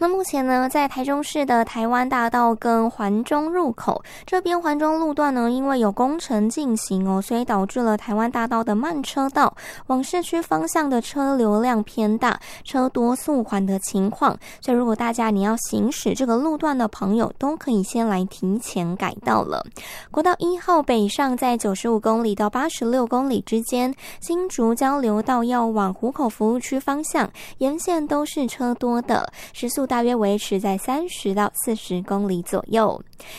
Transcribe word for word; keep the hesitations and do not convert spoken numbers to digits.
那目前呢，在台中市的台湾大道跟环中入口这边环中路段呢，因为有工程进行哦，所以导致了台湾大道的慢车道往市区方向的车流量偏大，车多速缓的情况。所以如果大家你要行驶这个路段的朋友，都可以先来提前改道了。国道一号北上在九十五公里到八十六公里之间，新竹交流道要往湖口服务区方向，沿线都是车多的，时速大约维持在三十到四十公里左右。